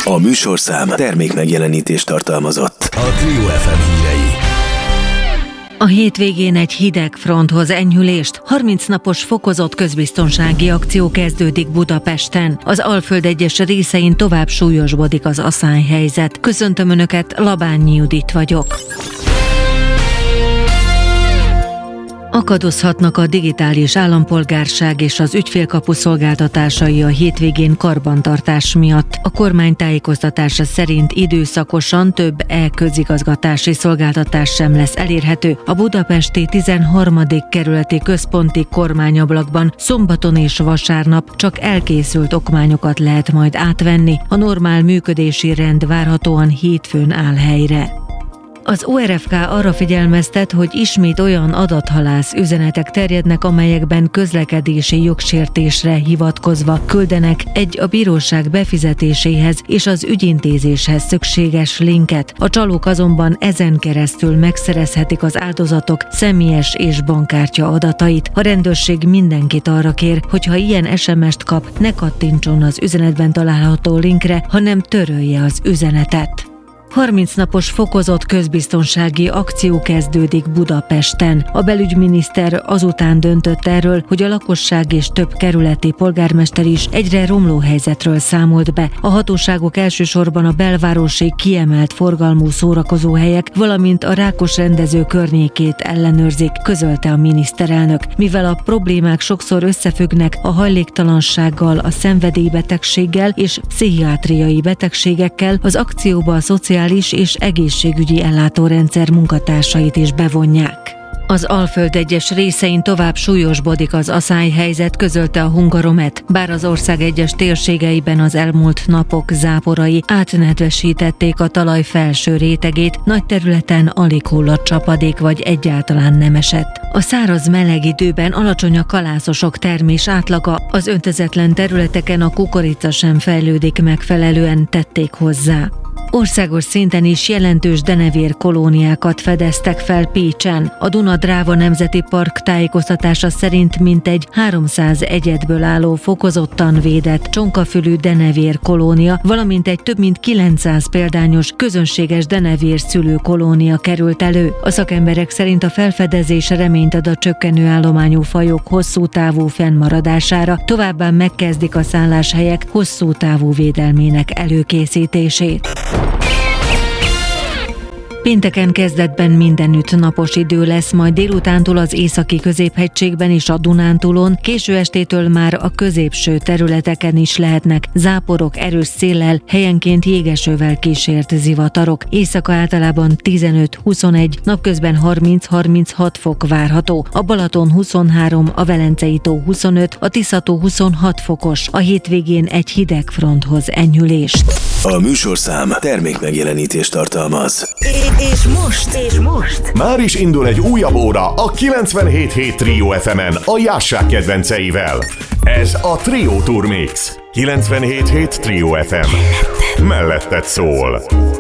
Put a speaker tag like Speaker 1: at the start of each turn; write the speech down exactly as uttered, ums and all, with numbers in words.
Speaker 1: A műsorszám termék megjelenítést tartalmazott.
Speaker 2: A Trio ef em hírei.
Speaker 3: A hétvégén egy hideg fronthoz enyhülést, harminc napos fokozott közbiztonsági akció kezdődik Budapesten. Az Alföld egyes részein tovább súlyosbodik az aszályhelyzet. Köszöntöm Önöket, Labányi Judit vagyok. Akadozhatnak a digitális állampolgárság és az ügyfélkapu szolgáltatásai a hétvégén karbantartás miatt. A kormány tájékoztatása szerint időszakosan több e-közigazgatási szolgáltatás sem lesz elérhető. A budapesti tizenharmadik kerületi központi kormányablakban szombaton és vasárnap csak elkészült okmányokat lehet majd átvenni. A normál működési rend várhatóan hétfőn áll helyre. Az o er ef ká arra figyelmeztet, hogy ismét olyan adathalász üzenetek terjednek, amelyekben közlekedési jogsértésre hivatkozva küldenek egy a bíróság befizetéséhez és az ügyintézéshez szükséges linket. A csalók azonban ezen keresztül megszerezhetik az áldozatok személyes és bankkártya adatait. A rendőrség mindenkit arra kér, hogy ha ilyen es em est kap, ne kattintson az üzenetben található linkre, hanem törölje az üzenetet. harminc napos fokozott közbiztonsági akció kezdődik Budapesten. A belügyminiszter azután döntött erről, hogy a lakosság és több kerületi polgármester is egyre romló helyzetről számolt be. A hatóságok elsősorban a belvárosi kiemelt forgalmú szórakozóhelyek, valamint a Rákos-rendező környékét ellenőrzik, közölte a miniszterelnök. Mivel a problémák sokszor összefüggnek a hajléktalansággal, a szenvedélybetegséggel és pszichiátriai betegségekkel, az akcióba a szociális és egészségügyi ellátórendszer munkatársait is bevonják. Az Alföld egyes részein tovább súlyosbodik az aszályhelyzet, közölte a Hungaromet, bár az ország egyes térségeiben az elmúlt napok záporai átnedvesítették a talaj felső rétegét, nagy területen alig hullott csapadék vagy egyáltalán nem esett. A száraz meleg időben alacsony a kalászosok termés átlaga, az öntezetlen területeken a kukorica sem fejlődik megfelelően, tették hozzá. Országos szinten is jelentős denevér kolóniákat fedeztek fel Pécsen. A Duna-Dráva Nemzeti Park tájékoztatása szerint mintegy háromszáz egyedből álló fokozottan védett csonkafülű denevér kolónia, valamint egy több mint kilencszáz példányos közönséges denevér szülő kolónia került elő. A szakemberek szerint a felfedezés reményt ad a csökkenő állományú fajok hosszú távú fennmaradására, továbbá megkezdik a szálláshelyek hosszú távú védelmének előkészítését. Pénteken kezdetben mindenütt napos idő lesz, majd délutántól az északi középhegységben és a Dunántúlon, késő estétől már a középső területeken is lehetnek záporok erős széllel, helyenként jégesővel kísért zivatarok. Éjszaka általában tizenöt-huszonegy, napközben harminc-harminchat fok várható. A Balaton huszonhárom, a Velencei-tó huszonöt, a Tisza-tó huszonhat fokos. A hétvégén egy hideg fronthoz enyhülést.
Speaker 1: A műsorszám termék megjelenítést tartalmaz.
Speaker 4: És most, és most
Speaker 2: Már is indul egy újabb óra a kilencvenhét hét Trio ef emen a Jássák kedvenceivel. Ez a Trio Tour Mix. kilencvenhét hét Trio ef em. Melletted szól.